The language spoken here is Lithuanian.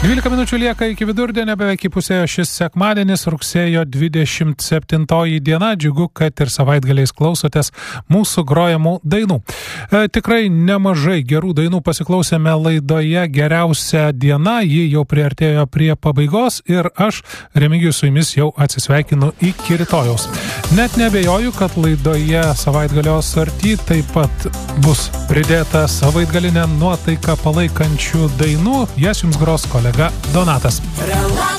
12 minučių lieka iki vidurdienio, beveik įpusėjo šis sekmadienis, rugsėjo 27 diena. Džiugu, kad ir savaitgaliais klausotės mūsų grojamų dainų. Tikrai nemažai gerų dainų pasiklausėme laidoje Geriausia diena, ji jau priartėjo prie pabaigos ir aš, Remigijus, su jumis jau atsisveikinu iki rytojaus. Net neabejoju, kad laidoje savaitgalio sorty taip pat bus pridėta savaitgalinę nuotaiką palaikančių dainų, jas jums gros kolega Donatas.